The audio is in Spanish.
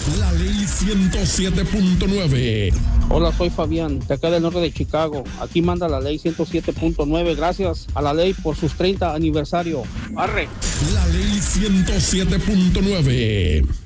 La ley 107.9. Hola, soy Fabián, de acá del norte de Chicago. Aquí manda la ley 107.9. Gracias a la ley por sus 30 aniversario. ¡Arre! La ley 107.9.